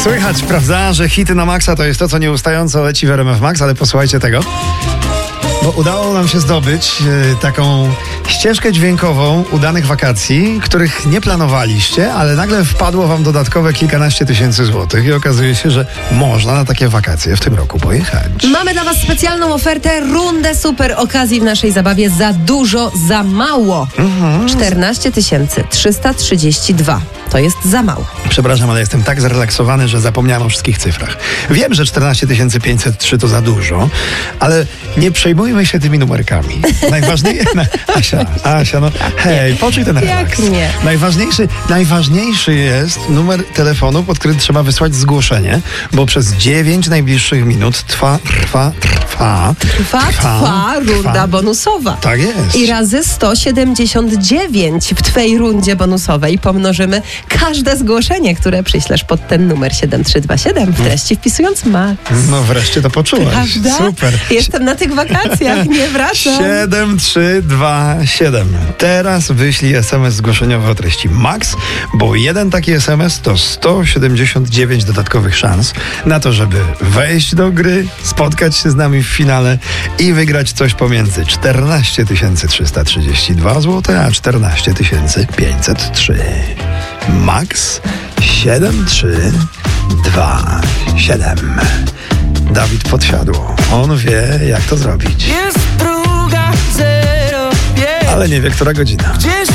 Słychać, prawda, że hity na maksa to jest to, co nieustająco leci w RMF Max, ale posłuchajcie tego. Bo udało nam się zdobyć taką ścieżkę dźwiękową udanych wakacji, których nie planowaliście, ale nagle wpadło wam dodatkowe kilkanaście tysięcy złotych i okazuje się, że można na takie wakacje w tym roku pojechać. Mamy dla was specjalną ofertę, rundę super okazji w naszej zabawie Za dużo, za mało. 14 332. To jest za mało. Przepraszam, ale jestem tak zrelaksowany, że zapomniałem o wszystkich cyfrach. Wiem, że 14 503 to za dużo, ale nie przejmujmy się tymi numerkami. Najważniejsze... Asia, no hej, poczuj ten relaks. Jak nie? Najważniejszy jest numer telefonu, pod który trzeba wysłać zgłoszenie, bo przez 9 najbliższych minut trwa runda bonusowa. Tak jest. I razy 179 w twojej rundzie bonusowej pomnożymy każde zgłoszenie, które przyślesz pod ten numer 7327 w treści wpisując Max. No wreszcie to poczułaś. Prawda? Super. Jestem na tych wakacjach, nie wracam. 7327. Teraz wyślij SMS zgłoszeniowy o treści Max, bo jeden taki SMS to 179 dodatkowych szans na to, żeby wejść do gry, spotkać się z nami w finale i wygrać coś pomiędzy 14 332 zł a 14 503. Max 7327. Dawid Podsiadło. On wie, jak to zrobić. Jest druga, 0, Ale nie wie, która godzina. gdzieś